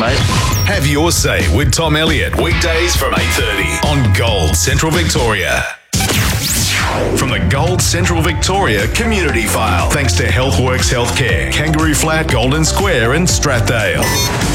mate. Have your say with Tom Elliott, weekdays from 8:30 on Gold Central Victoria. From the Gold Central Victoria Community File, thanks to Healthworks Healthcare, Kangaroo Flat, Golden Square and Strathdale.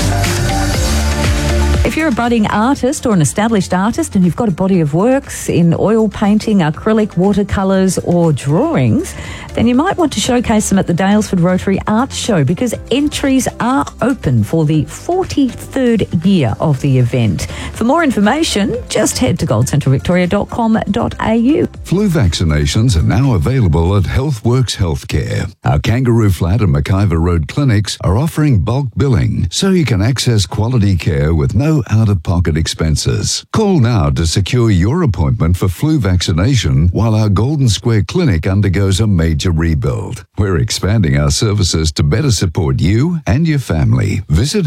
If you're a budding artist or an established artist and you've got a body of works in oil painting, acrylic, watercolours or drawings, then you might want to showcase them at the Daylesford Rotary Arts Show, because entries are open for the 43rd year of the event. For more information, just head to goldcentralvictoria.com.au. Flu vaccinations are now available at Healthworks Healthcare. Our Kangaroo Flat and McIver Road clinics are offering bulk billing, so you can access quality care with no out-of-pocket expenses. Call now to secure your appointment for flu vaccination while our Golden Square clinic undergoes a major rebuild. We're expanding our services to better support you and your family. Visit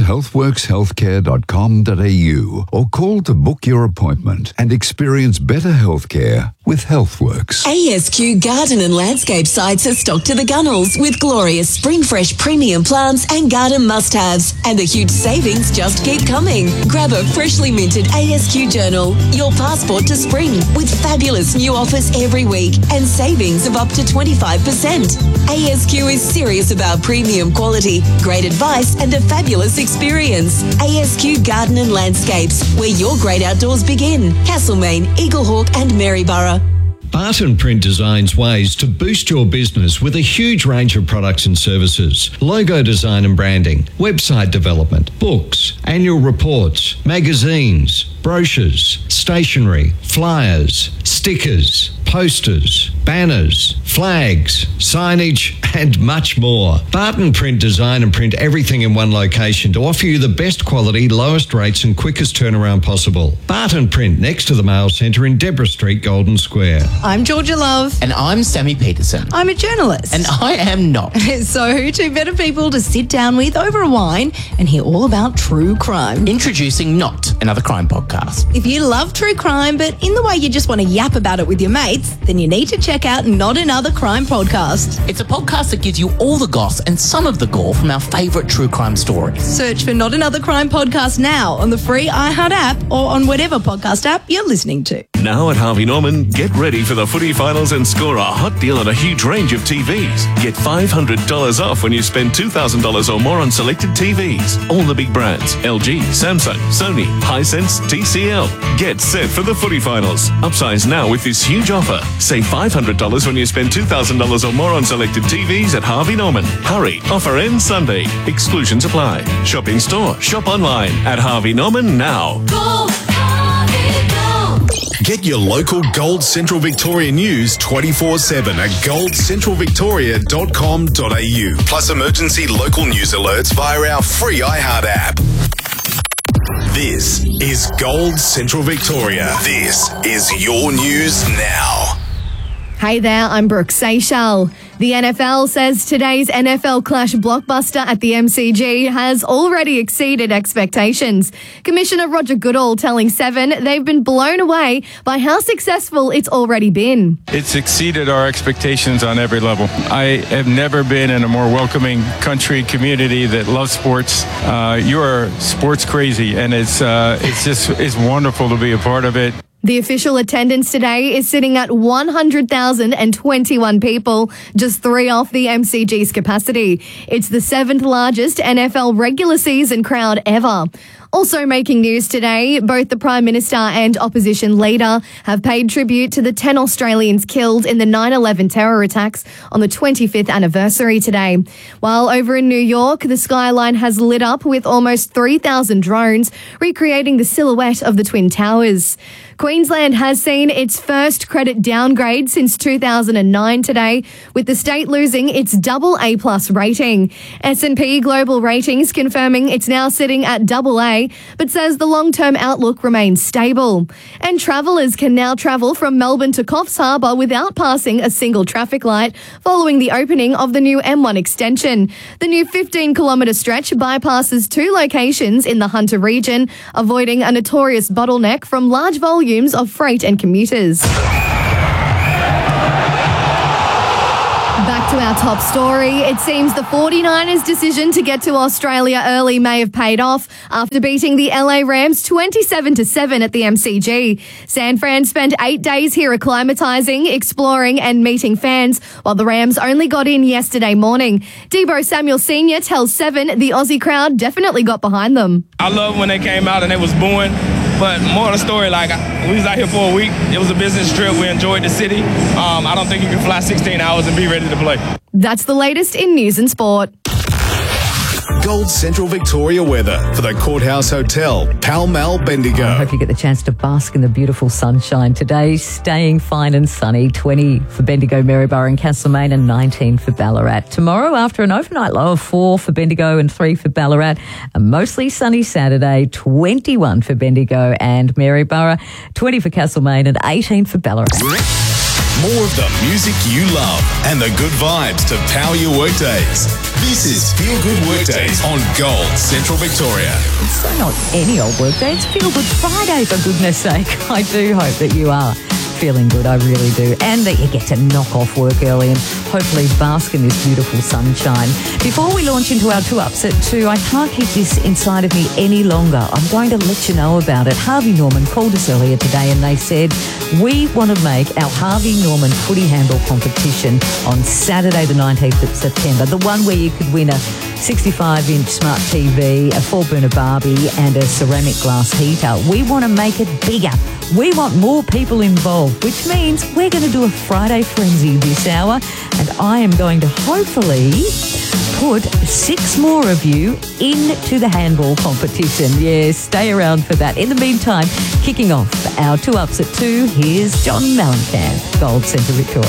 healthworkshealthcare.com.au or call to book your appointment and experience better healthcare with Healthworks. ASQ Garden and Landscape sites are stocked to the gunnels with glorious spring fresh premium plants and garden must-haves. And the huge savings just keep coming. Grab a freshly minted ASQ journal, your passport to spring, with fabulous new offers every week and savings of up to 25%. ASQ is serious about premium quality, great advice and a fabulous experience. ASQ Garden and Landscapes, where your great outdoors begin. Castlemaine, Eaglehawk and Maryborough. Barton Print designs ways to boost your business with a huge range of products and services. Logo design and branding, website development, books, annual reports, magazines, brochures, stationery, flyers, stickers, posters, banners, flags, signage and much more. Barton Print design and print everything in one location to offer you the best quality, lowest rates and quickest turnaround possible. Barton Print, next to the Mail Centre in Deborah Street, Golden Square. I'm Georgia Love. And I'm Sammy Peterson. I'm a journalist. And I am not. So, two better people to sit down with over a wine and hear all about true crime. Introducing Not, another crime podcast. If you love true crime, but in the way you just want to yap about it with your mates, then you need to check out Not Another Crime Podcast. It's a podcast that gives you all the goss and some of the gore from our favourite true crime stories. Search for Not Another Crime Podcast now on the free iHeart app or on whatever podcast app you're listening to. Now at Harvey Norman, get ready for the footy finals and score a hot deal on a huge range of TVs. Get $500 off when you spend $2,000 or more on selected TVs. All the big brands: LG, Samsung, Sony, Hisense, TCL. Get set for the footy finals. Upsize now with this huge offer. Save $500 when you spend $2,000 or more on selected TVs at Harvey Norman. Hurry, offer ends Sunday. Exclusions apply. Shop in store, shop online at Harvey Norman now. Go, Harvey, go. Get your local Gold Central Victoria news 24/7 at goldcentralvictoria.com.au. Plus emergency local news alerts via our free iHeart app. This is Gold Central Victoria. This is your news now. Hey there, I'm Brooke Seychelles. The NFL says today's NFL Clash blockbuster at the MCG has already exceeded expectations. Commissioner Roger Goodall telling Seven they've been blown away by how successful it's already been. It's exceeded our expectations on every level. I have never been in a more welcoming country, community that loves sports. You are sports crazy, and it's wonderful to be a part of it. The official attendance today is sitting at 100,021 people, just 3 off the MCG's capacity. It's the 7th largest NFL regular season crowd ever. Also making news today, both the Prime Minister and opposition leader have paid tribute to the 10 Australians killed in the 9/11 terror attacks on the 25th anniversary today. While over in New York, the skyline has lit up with almost 3,000 drones, recreating the silhouette of the Twin Towers. Queensland has seen its first credit downgrade since 2009 today, with the state losing its AA+ rating. S&P Global Ratings confirming it's now sitting at AA, but says the long-term outlook remains stable. And travellers can now travel from Melbourne to Coffs Harbour without passing a single traffic light following the opening of the new M1 extension. The new 15-kilometre stretch bypasses 2 locations in the Hunter region, avoiding a notorious bottleneck from large volumes of freight and commuters. Back To our top story, it seems the 49ers' decision to get to Australia early may have paid off after beating the LA Rams 27-7 at the MCG. San Fran spent 8 days here acclimatising, exploring and meeting fans, while the Rams only got in yesterday morning. Deebo Samuel Sr. tells Seven the Aussie crowd definitely got behind them. I love when they came out and they was booing. But more of the story, like, we was out here for a week. It was a business trip. We enjoyed the city. I don't think you can fly 16 hours and be ready to play. That's the latest in news and sport. Gold Central Victoria weather for the Courthouse Hotel, Pall Mall, Bendigo. I hope you get the chance to bask in the beautiful sunshine today. Staying fine and sunny, 20 for Bendigo, Maryborough and Castlemaine and 19 for Ballarat. Tomorrow, after an overnight low of 4 for Bendigo and 3 for Ballarat, a mostly sunny Saturday, 21 for Bendigo and Maryborough, 20 for Castlemaine and 18 for Ballarat. More of the music you love and the good vibes to power your workdays. This is Feel Good Workdays on Gold Central Victoria. It's not any old workday, it's Feel Good Friday, for goodness sake. I do hope that you are feeling good, I really do, and that you get to knock off work early and hopefully bask in this beautiful sunshine. Before we launch into our 2-Ups at 2, I can't keep this inside of me any longer. I'm going to let you know about it. Harvey Norman called us earlier today and they said, we want to make our Harvey Norman footy handball competition on Saturday the 19th of September, the one where you could win a 65-inch smart TV, a 4-burner Barbie and a ceramic glass heater. We want to make it bigger. We want more people involved, which means we're going to do a Friday Frenzy this hour, and I am going to hopefully put 6 more of you into the handball competition. Yes, stay around for that. In the meantime, kicking off our 2-Ups at 2, here's John Mellencamp, Gold Central Victoria.